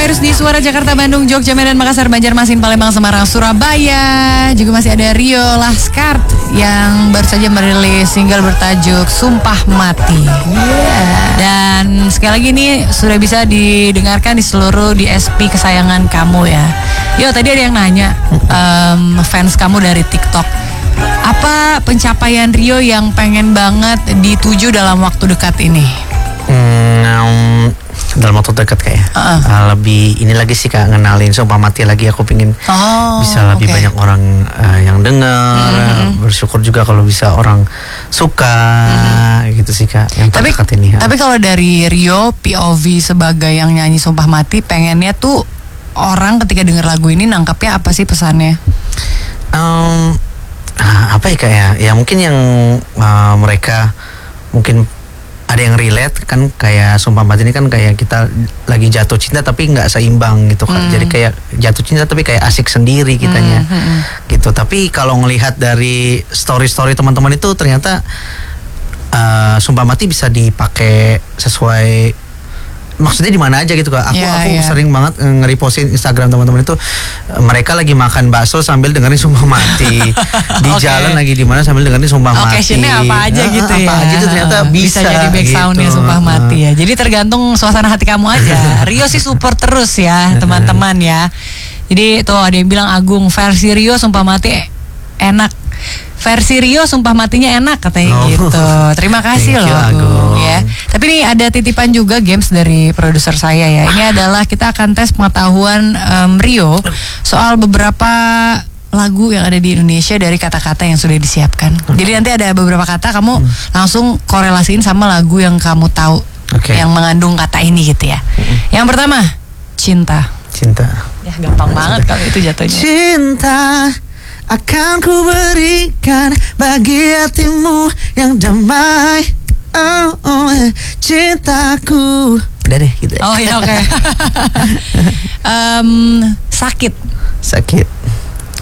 Virus di Suara Jakarta, Bandung, Jogja, Medan, Makassar, Banjarmasin, Palembang, Semarang, Surabaya. Juga masih ada Rio Laskart yang baru saja merilis single bertajuk Sumpah Mati. Dan sekali lagi ini sudah bisa didengarkan di seluruh DSP kesayangan kamu ya. Yo, tadi ada yang nanya, fans kamu dari TikTok, apa pencapaian Rio yang pengen banget dituju dalam waktu dekat ini? Dalam waktu dekat kayak lebih ini lagi sih Kak, ngenalin Sumpah Mati lagi. Aku pingin bisa lebih banyak orang yang dengar. Bersyukur juga kalau bisa orang suka gitu sih Kak, yang terdekat ini. Tapi kalau dari Rio POV sebagai yang nyanyi Sumpah Mati, pengennya tuh orang ketika denger lagu ini nangkapnya apa sih pesannya? Apa ya Kak ya? Ya mungkin yang mereka mungkin ada yang relate kan, kayak Sumpah Mati ini kan kayak kita lagi jatuh cinta tapi nggak seimbang gitu kan. Jadi kayak jatuh cinta tapi kayak asik sendiri kitanya gitu. Tapi kalau ngelihat dari story teman-teman itu ternyata Sumpah Mati bisa dipakai sesuai maksudnya di mana aja gitu Kak. Aku sering banget nge-repostin Instagram teman-teman itu, mereka lagi makan bakso sambil dengerin Sumpah Mati. Di jalan lagi di mana sambil dengerin Sumpah Mati. Occasionnya apa aja gitu ya. Apa aja itu ternyata bisa jadi backsoundnya gitu. Sumpah Mati ya. Jadi tergantung suasana hati kamu aja. Rio sih support terus ya teman-teman ya. Jadi tuh ada yang bilang, Agung versi Rio Sumpah Mati enak. Versi Rio Sumpah Matinya enak katanya gitu. Terima kasih loh Agung ya. Tapi nih ada titipan juga games dari produser saya ya. Ini adalah kita akan tes pengetahuan Rio soal beberapa lagu yang ada di Indonesia dari kata-kata yang sudah disiapkan. Jadi nanti ada beberapa kata kamu langsung korelasiin sama lagu yang kamu tahu yang mengandung kata ini gitu ya. Yang pertama, cinta. Ya gampang banget kalau itu jatuhnya. Cinta akan ku berikan bagi hatimu yang damai. Cintaku. Udah deh gitu. Oh iya, oke. Sakit.